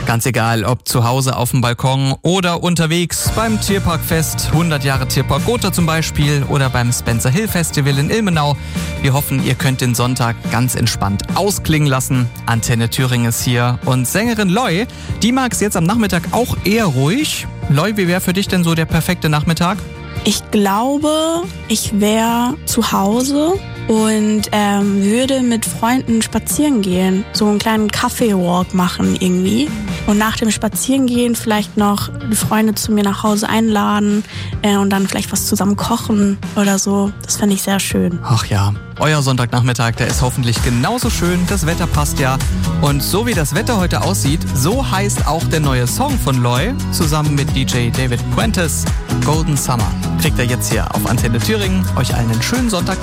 Ganz egal, ob zu Hause auf dem Balkon oder unterwegs beim Tierparkfest, 100 Jahre Tierpark Gotha zum Beispiel oder beim Spencer Hill Festival in Ilmenau. Wir hoffen, ihr könnt den Sonntag ganz entspannt ausklingen lassen. Antenne Thüringen ist hier und Sängerin Loi, die mag es jetzt am Nachmittag auch eher ruhig. Loi, wie wäre für dich denn so der perfekte Nachmittag? Ich glaube, ich wäre zu Hause und würde mit Freunden spazieren gehen. So einen kleinen Kaffee-Walk machen irgendwie. Und nach dem Spazierengehen vielleicht noch die Freunde zu mir nach Hause einladen und dann vielleicht was zusammen kochen oder so. Das fände ich sehr schön. Ach ja, euer Sonntagnachmittag, der ist hoffentlich genauso schön. Das Wetter passt ja. Und so wie das Wetter heute aussieht, so heißt auch der neue Song von Loi zusammen mit DJ David Puentes, Golden Summer. Kriegt ihr jetzt hier auf Antenne Thüringen. Euch allen einen schönen Sonntag.